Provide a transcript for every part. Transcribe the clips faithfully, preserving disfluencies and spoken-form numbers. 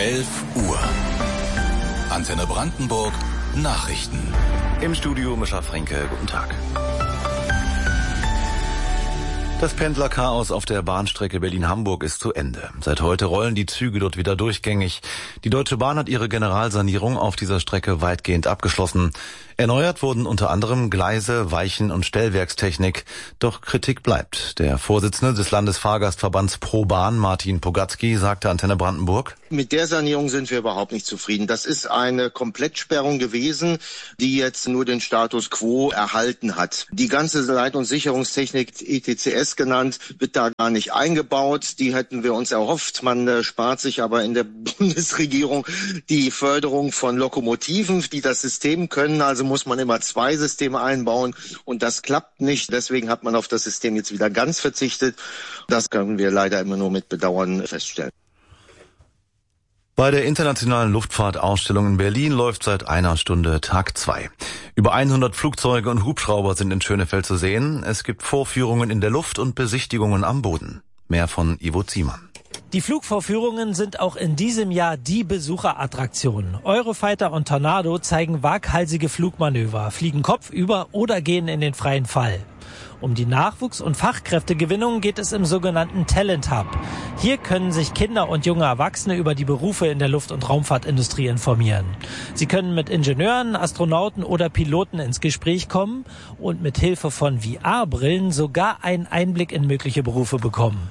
elf Uhr. Antenne Brandenburg Nachrichten. Im Studio Mischa Fränke, guten Tag. Das Pendlerchaos auf der Bahnstrecke Berlin-Hamburg ist zu Ende. Seit heute rollen die Züge dort wieder durchgängig. Die Deutsche Bahn hat ihre Generalsanierung auf dieser Strecke weitgehend abgeschlossen. Erneuert wurden unter anderem Gleise, Weichen und Stellwerkstechnik. Doch Kritik bleibt. Der Vorsitzende des Landesfahrgastverbands Pro Bahn, Martin Pogatzky, sagte Antenne Brandenburg: Mit der Sanierung sind wir überhaupt nicht zufrieden. Das ist eine Komplettsperrung gewesen, die jetzt nur den Status quo erhalten hat. Die ganze Leit- und Sicherungstechnik, E T C S genannt, wird da gar nicht eingebaut. Die hätten wir uns erhofft. Man äh, spart sich aber in der Bundesregierung die Förderung von Lokomotiven, die das System können. Also muss man immer zwei Systeme einbauen und das klappt nicht. Deswegen hat man auf das System jetzt wieder ganz verzichtet. Das können wir leider immer nur mit Bedauern feststellen. Bei der internationalen Luftfahrtausstellung in Berlin läuft seit einer Stunde Tag zwei. Über hundert Flugzeuge und Hubschrauber sind in Schönefeld zu sehen. Es gibt Vorführungen in der Luft und Besichtigungen am Boden. Mehr von Ivo Ziemann. Die Flugvorführungen sind auch in diesem Jahr die Besucherattraktion. Eurofighter und Tornado zeigen waghalsige Flugmanöver, fliegen kopfüber oder gehen in den freien Fall. Um die Nachwuchs- und Fachkräftegewinnung geht es im sogenannten Talent Hub. Hier können sich Kinder und junge Erwachsene über die Berufe in der Luft- und Raumfahrtindustrie informieren. Sie können mit Ingenieuren, Astronauten oder Piloten ins Gespräch kommen und mit Hilfe von V R-Brillen sogar einen Einblick in mögliche Berufe bekommen.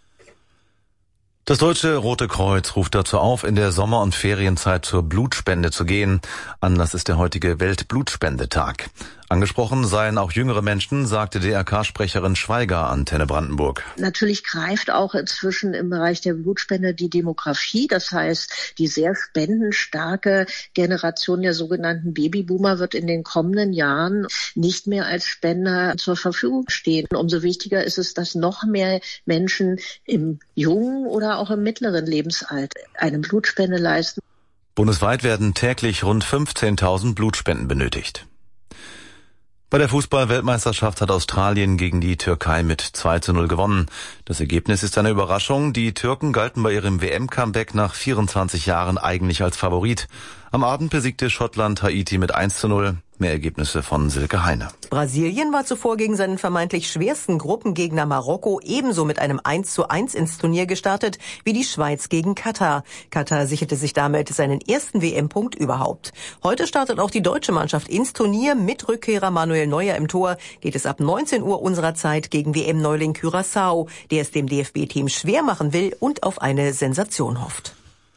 Das Deutsche Rote Kreuz ruft dazu auf, in der Sommer- und Ferienzeit zur Blutspende zu gehen. Anlass ist der heutige Weltblutspendetag. Angesprochen seien auch jüngere Menschen, sagte D R K-Sprecherin Schweiger an Antenne Brandenburg. Natürlich greift auch inzwischen im Bereich der Blutspende die Demografie. Das heißt, die sehr spendenstarke Generation der sogenannten Babyboomer wird in den kommenden Jahren nicht mehr als Spender zur Verfügung stehen. Umso wichtiger ist es, dass noch mehr Menschen im jungen oder auch im mittleren Lebensalter eine Blutspende leisten. Bundesweit werden täglich rund fünfzehntausend Blutspenden benötigt. Bei der Fußball-Weltmeisterschaft hat Australien gegen die Türkei mit zwei zu null gewonnen. Das Ergebnis ist eine Überraschung. Die Türken galten bei ihrem W M-Comeback nach vierundzwanzig Jahren eigentlich als Favorit. Am Abend besiegte Schottland Haiti mit eins zu null. Mehr Ergebnisse von Silke Heine. Brasilien war zuvor gegen seinen vermeintlich schwersten Gruppengegner Marokko ebenso mit einem eins zu eins ins Turnier gestartet wie die Schweiz gegen Katar. Katar sicherte sich damit seinen ersten W M-Punkt überhaupt. Heute startet auch die deutsche Mannschaft ins Turnier. Mit Rückkehrer Manuel Neuer im Tor geht es ab neunzehn Uhr unserer Zeit gegen W M-Neuling Curaçao, der es dem D F B-Team schwer machen will und auf eine Sensation hofft.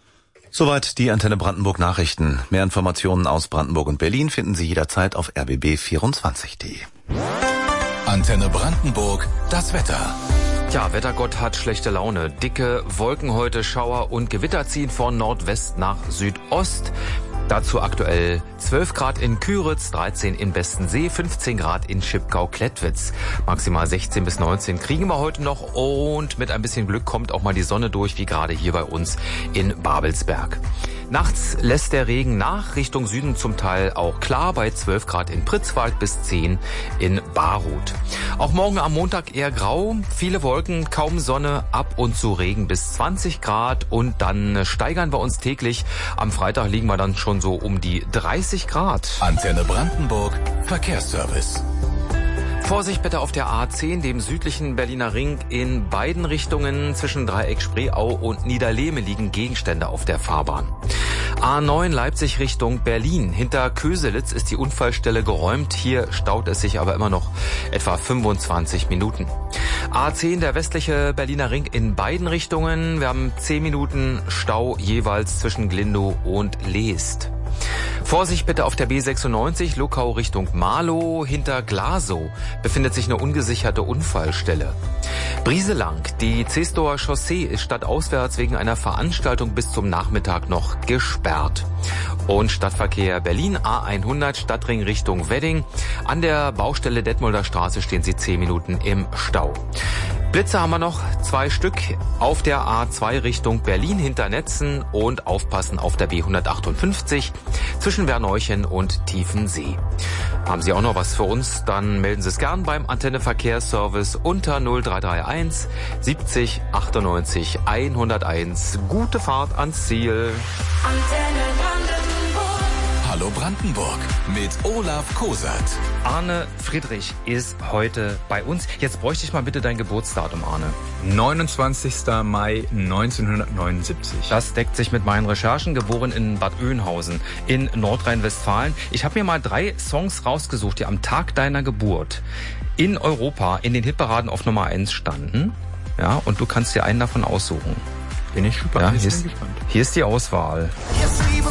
Soweit die Antenne Brandenburg Nachrichten. Mehr Informationen aus Brandenburg und Berlin finden Sie jederzeit auf r b b vierundzwanzig punkt d e. Antenne Brandenburg, das Wetter. Tja, Wettergott hat schlechte Laune. Dicke Wolken heute, Schauer und Gewitter ziehen von Nordwest nach Südost. Dazu aktuell zwölf Grad in Küritz, dreizehn in Bestensee, fünfzehn Grad in Schipkau-Klettwitz. Maximal sechzehn bis neunzehn kriegen wir heute noch und mit ein bisschen Glück kommt auch mal die Sonne durch, wie gerade hier bei uns in Babelsberg. Nachts lässt der Regen nach, Richtung Süden zum Teil auch klar, bei zwölf Grad in Pritzwalk bis zehn in Barut. Auch morgen am Montag eher grau, viele Wolken, kaum Sonne, ab und zu Regen bis zwanzig Grad und dann steigern wir uns täglich. Am Freitag liegen wir dann schon so um die dreißig Grad. Antenne Brandenburg, Verkehrsservice. Vorsicht bitte auf der A zehn, dem südlichen Berliner Ring. In beiden Richtungen zwischen Dreieck Spreeau und Niederlehme liegen Gegenstände auf der Fahrbahn. A neun Leipzig Richtung Berlin. Hinter Köselitz ist die Unfallstelle geräumt. Hier staut es sich aber immer noch etwa fünfundzwanzig Minuten. A zehn, der westliche Berliner Ring in beiden Richtungen. Wir haben zehn Minuten Stau jeweils zwischen Glindow und Leest. Vorsicht bitte auf der B sechsundneunzig, Luckau Richtung Marlow. Hinter Glasow befindet sich eine ungesicherte Unfallstelle. Brieselang, die Zestower Chaussee ist stadtauswärts wegen einer Veranstaltung bis zum Nachmittag noch gesperrt. Und Stadtverkehr Berlin A hundert, Stadtring Richtung Wedding. An der Baustelle Detmolder Straße stehen Sie zehn Minuten im Stau. Blitze haben wir noch zwei Stück auf der A zwei Richtung Berlin hinter Netzen und aufpassen auf der B hundertachtundfünfzig zwischen Werneuchen und Tiefensee. Haben Sie auch noch was für uns? Dann melden Sie es gern beim Antenne Verkehrsservice unter null drei drei eins siebzig achtundneunzig hunderteins. Gute Fahrt ans Ziel. Antenne Brandenburg. Hallo Brandenburg mit Olaf Kosert. Arne Friedrich ist heute bei uns. Jetzt bräuchte ich mal bitte dein Geburtsdatum, Arne. neunundzwanzigster Mai neunzehnhundertneunundsiebzig. Das deckt sich mit meinen Recherchen. Geboren in Bad Oeynhausen in Nordrhein-Westfalen. Ich habe mir mal drei Songs rausgesucht, die am Tag deiner Geburt in Europa in den Hitparaden auf Nummer eins standen. Ja, und du kannst dir einen davon aussuchen. Bin ich gespannt. Ja, hier, ist, hier ist die Auswahl. Yes,